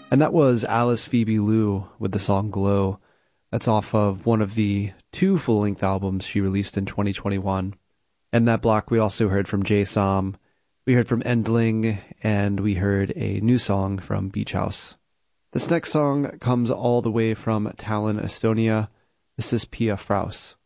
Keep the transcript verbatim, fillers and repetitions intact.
And that was Alice Phoebe Lou with the song Glow. That's off of one of the two full-length albums she released in twenty twenty-one. And that block we also heard from Jay Som, we heard from Endling, and we heard a new song from Beach House. This next song comes all the way from Tallinn, Estonia. This is Pia Fraus.